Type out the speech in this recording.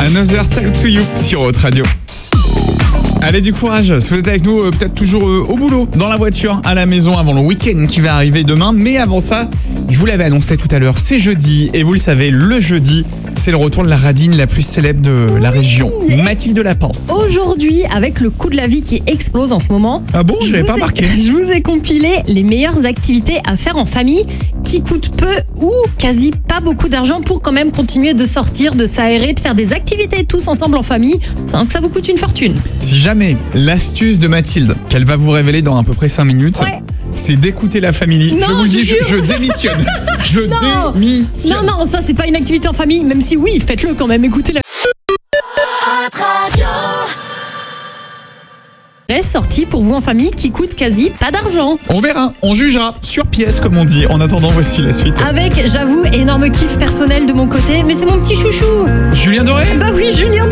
Another Talk to You sur Haute Radio. Allez, du courage. Si vous êtes avec nous, peut-être toujours au boulot, dans la voiture, à la maison, avant le week-end qui va arriver demain. Mais avant ça, je vous l'avais annoncé tout à l'heure, c'est jeudi. Et vous le savez, le jeudi, c'est le retour de la radine la plus célèbre de la région. Mathilde Lapence. Aujourd'hui, avec le coût de la vie qui explose en ce moment. Ah bon, je l'avais pas remarqué. Je vous ai compilé les meilleures activités à faire en famille qui coûtent peu ou quasi pas beaucoup d'argent pour quand même continuer de sortir, de s'aérer, de faire des activités tous ensemble en famille sans que ça vous coûte une fortune. Si jamais l'astuce de Mathilde, qu'elle va vous révéler dans à peu près 5 minutes, Ouais. c'est d'écouter la famille. Non, je vous le dis, je je démissionne. Je démissionne. Non, ça c'est pas une activité en famille, même si oui, faites-le quand même, écoutez la sortie pour vous en famille qui coûte quasi pas d'argent. On verra, on jugera sur pièce comme on dit. En attendant, voici la suite. Avec, j'avoue, énorme kiff personnel de mon côté, mais c'est mon petit chouchou. Julien Doré. Bah oui, Julien Doré.